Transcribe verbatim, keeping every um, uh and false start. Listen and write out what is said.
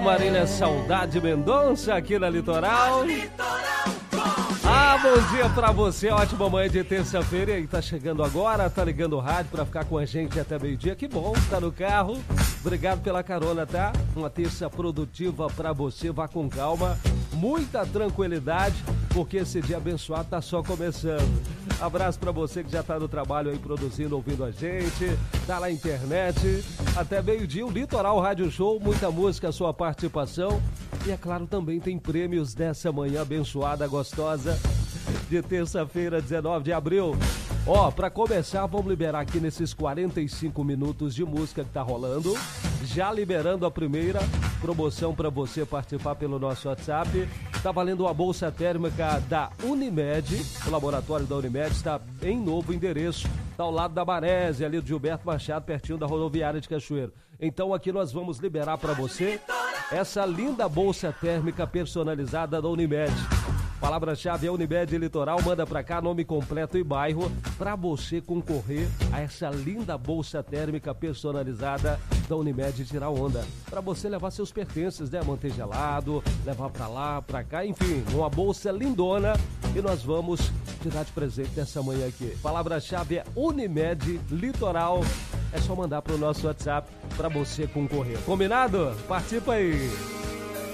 Marília Saudade Mendonça aqui na Litoral. Ah, bom dia pra você, ótima manhã de terça-feira. E tá chegando agora, tá ligando o rádio pra ficar com a gente até meio-dia. Que bom, tá no carro. Obrigado pela carona, tá? Uma terça produtiva pra você, vá com calma, muita tranquilidade, porque esse dia abençoado tá só começando. Abraço pra você que já tá no trabalho aí produzindo, ouvindo a gente, tá na internet. Até meio-dia, o Litoral Rádio Show, muita música, sua participação. E é claro, também tem prêmios dessa manhã abençoada, gostosa, de terça-feira, dezenove de abril. Ó, pra começar, vamos liberar aqui nesses quarenta e cinco minutos de música que tá rolando. Já liberando a primeira promoção para você participar pelo nosso WhatsApp. Tá valendo uma bolsa térmica da Unimed. O laboratório da Unimed está em novo endereço. Tá ao lado da Marese, ali do Gilberto Machado, pertinho da rodoviária de Cachoeiro. Então aqui nós vamos liberar para você essa linda bolsa térmica personalizada da Unimed. Palavra-chave é Unimed Litoral, manda pra cá nome completo e bairro pra você concorrer a essa linda bolsa térmica personalizada da Unimed tirar onda. Pra você levar seus pertences, né? Manter gelado, levar pra lá, pra cá, enfim, uma bolsa lindona e nós vamos te dar de presente nessa manhã aqui. Palavra-chave é Unimed Litoral. É só mandar pro nosso WhatsApp pra você concorrer. Combinado? Participa aí!